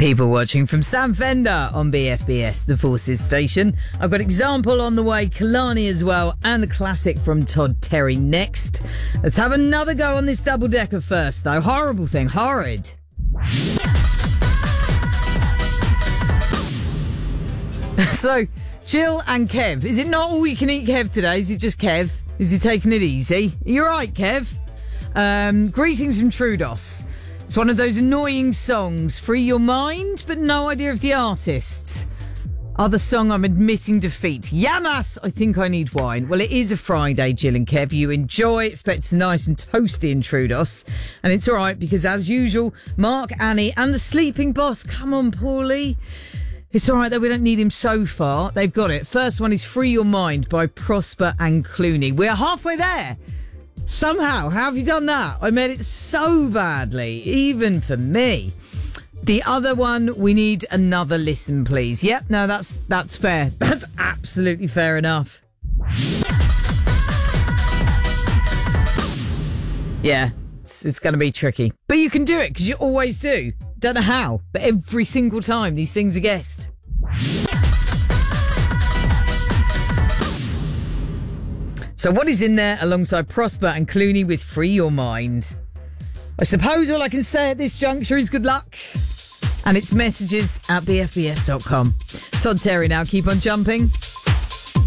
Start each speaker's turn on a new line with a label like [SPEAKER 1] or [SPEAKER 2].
[SPEAKER 1] People watching from Sam Fender on BFBS, the Forces station. I've got Example on the way, Kalani as well, and a classic from Todd Terry next. Let's have another go on this double-decker first, though. Horrible thing, horrid. So, Jill and Kev. Is it not all you can eat, Kev, today? Is it just Kev? Is he taking it easy? You're right, Kev. Greetings from Trudos. It's one of those annoying songs. Free your mind, but no idea of the artist. Other song, I'm admitting defeat. Yamas, I think I need wine. Well, it is a Friday, Jill and Kev. You enjoy. Expect it's nice and toasty in Trudos. And it's all right because, as usual, Mark, Annie and the sleeping boss. Come on, Paulie. It's all right that we don't need him so far. They've got it. First one is Free Your Mind by Prosper and Clooney. We're halfway there. Somehow, how have you done that? I made it so badly, even for me. The other one, we need another listen, please. Yep, no, that's fair. That's absolutely fair enough. Yeah, it's going to be tricky. But you can do it, because you always do. Don't know how, but every single time these things are guessed. So what is in there alongside Prosper and Clooney with Free Your Mind? I suppose all I can say at this juncture is good luck. And it's messages at bfbs.com. Todd Terry now, keep on jumping.